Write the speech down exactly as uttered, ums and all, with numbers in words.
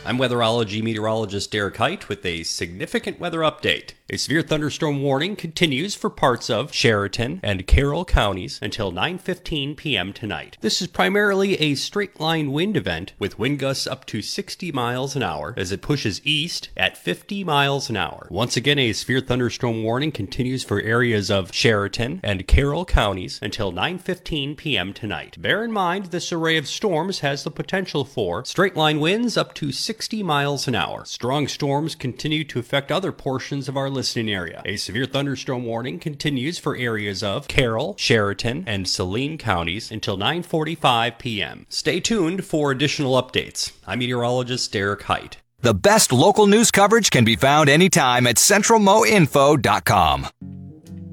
I'm weatherology meteorologist Derek Height with a significant weather update. A severe thunderstorm warning continues for parts of Sheraton and Carroll counties until nine fifteen p.m. tonight. This is primarily a straight-line wind event with wind gusts up to sixty miles an hour as it pushes east at fifty miles an hour. Once again, a severe thunderstorm warning continues for areas of Sheraton and Carroll counties until nine fifteen p.m. tonight. Bear in mind, this array of storms has the potential for straight-line winds up to sixty miles an hour. Strong storms continue to affect other portions of our listening area. A severe thunderstorm warning continues for areas of Carroll, Sheraton, and Saline counties until nine forty-five p.m. Stay tuned for additional updates. I'm meteorologist Derek Height. The best local news coverage can be found anytime at central mo info dot com.